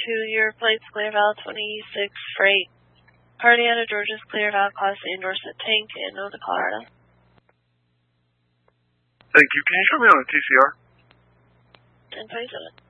your plates clear valid 26 freight. Party out of Georgia's clear valid Class A endorsement tank in North Colorado. Thank you. Can you show me on the TCR? 1027.